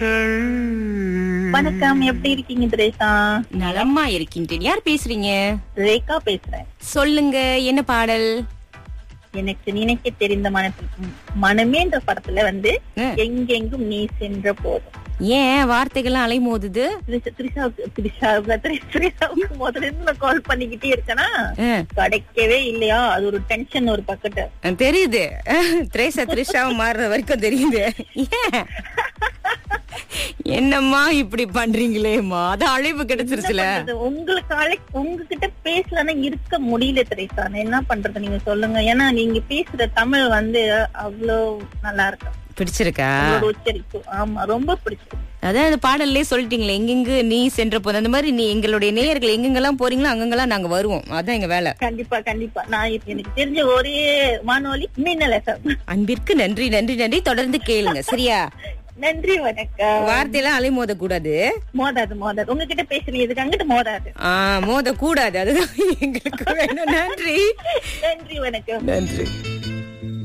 வணக்கம், எப்படி இருக்கீங்க திரேசா? நலமா இருக்கின்றேன். யார் பேசுறீங்க? ரேகா பேசுறேன். சொல்லுங்க, என்ன பாடல்? எனக்கு நினைக்க தெரிந்த மனமேன்ற படத்துல ஆ. எங்கெங்கும் நீ சென்ற போதும். ஏன் வார்த்தைகள்லாம் அலைமோதுது? திரிஷாவுக்கு முதல்ல இருந்து நான் கால் பண்ணிக்கிட்டே இருக்கேனா, ஆ, கிடைக்கவே இல்லையா? அது ஒரு டென்ஷன் ஒரு பக்கத்து. தெரியுது. த்ரிஷாவை மாறுற வரைக்கும் தெரியுது. ஏன் என்னம்மா இப்படி பண்றீங்களேம்மா? அது அழைப்பு கிடைச்சிருச்சுல. உங்ககிட்ட பேசலன்னா இருக்க முடியல திரேசா. நான் என்ன பண்றது நீங்க சொல்லுங்க. ஏன்னா நீங்க பேசுற தமிழ் அவ்வளோ நல்லா இருக்கு. பிடிச்சிருக்கா? உங்களோட உச்சரிப்பு ஆமா ரொம்ப பிடிச்சிருக்கு. அதான் அந்த பாடல்லே சொல்லிட்டீங்களே, எங்கெங்கு நீ சென்ற போது. அந்த மாதிரி நீ எங்களுடைய நேயர்கள் எங்கெங்கெல்லாம் போறீங்களோ அங்கெல்லாம் நாங்க வருவோம். அதான் எங்க வேலை. கண்டிப்பா கண்டிப்பா. நான் எனக்கு தெரிஞ்ச ஒரே வானொலி மின்னல் FM. அன்பிற்கு நன்றி நன்றி நன்றி. தொடர்ந்து கேளுங்க, சரியா? நன்றி, வணக்கம். வார்த்தையெல்லாம் அலைமோத கூடாது. மோதாது. உங்ககிட்ட பேசுறீங்க, இதுக்கு அங்கிட்டு மோதாது. மோத கூடாது. அதுதான் எங்களுக்கு வேணும். நன்றி நன்றி, வணக்கம். நன்றி.